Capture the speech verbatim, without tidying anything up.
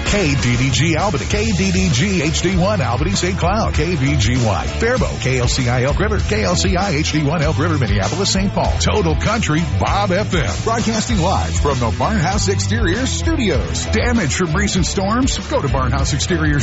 K D D G Albany, K D D G H D one Albany Saint Cloud, K V G Y Faribault, K L C I Elk River, K L C I H D one Elk River, Minneapolis, Saint Paul. Total Country Bob F M. Broadcasting live from the Barnhouse Exteriors Studios. Damage from recent storms? Go to Barnhouse Exteriors